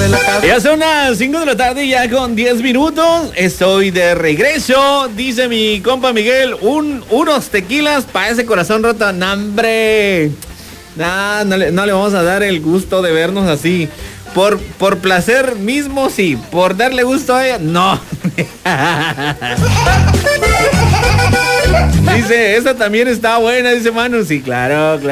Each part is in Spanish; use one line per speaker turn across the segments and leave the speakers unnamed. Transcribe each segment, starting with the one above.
en la casa.
Ya son las 5 de la tarde, ya con 10 minutos. Estoy de regreso. Dice mi compa Miguel, unos tequilas para ese corazón roto. ¡No, hombre! Nah, no le vamos a dar el gusto de vernos así. Por placer mismo, sí. Por darle gusto a ella, no. Dice, esa también está buena, dice Manu. Sí, claro.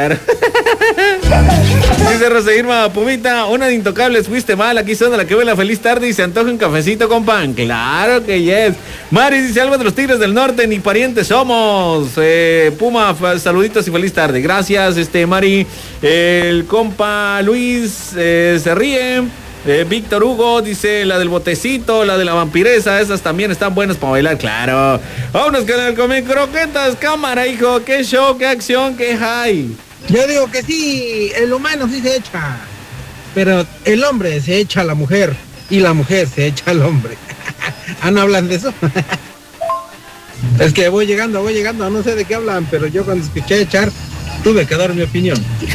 Dice Rosa Irma, Pumita, una de Intocables, fuiste mal. Aquí son de la que ve la feliz tarde y se antoja un cafecito con pan. Claro que yes. Mari dice, algo de los Tigres del Norte, ni parientes somos. Puma, saluditos y feliz tarde. Gracias, Mari. El compa Luis se ríe. Víctor Hugo dice, la del botecito, la de la vampiresa, esas también están buenas para bailar, claro. Vámonos con el comer croquetas, cámara, hijo, qué show, qué acción, qué high.
Yo digo que sí, el humano sí se echa, pero el hombre se echa a la mujer y la mujer se echa al hombre. ¿Ah, no hablan de eso? Es que voy llegando, no sé de qué hablan, pero yo cuando escuché echar, tuve que dar mi opinión.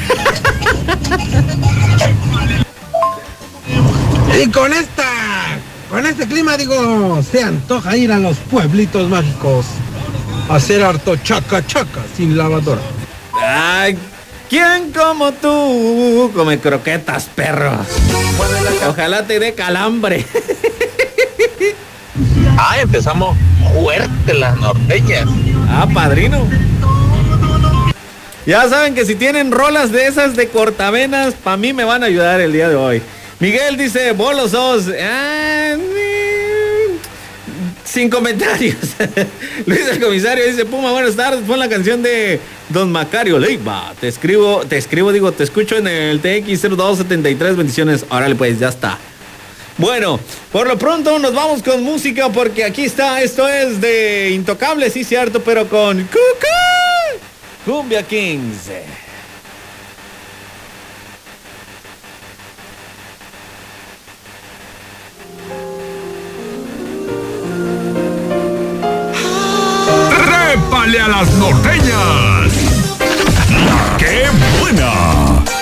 Y con este clima, digo, se antoja ir a los pueblitos mágicos a hacer harto chaca sin lavadora.
Ay, ¿quién como tú come croquetas, perros? Ojalá te dé calambre.
Empezamos fuerte las norteñas.
Padrino. Ya saben que si tienen rolas de esas de cortavenas, para mí me van a ayudar el día de hoy. Miguel dice, bolos sos. Sin comentarios. Luis el comisario dice, Puma, buenas tardes. Pon la canción de Don Macario Leiva. Te escucho en el TX0273. Bendiciones. Órale, pues, ya está. Bueno, por lo pronto nos vamos con música porque aquí está. Esto es de Intocable, sí, cierto, pero con Cumbia Kings.
¡Trépale a las norteñas! ¡Qué buena!